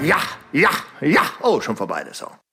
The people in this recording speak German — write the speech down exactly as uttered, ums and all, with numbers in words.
Ja, ja, ja. Oh, schon vorbei der Song.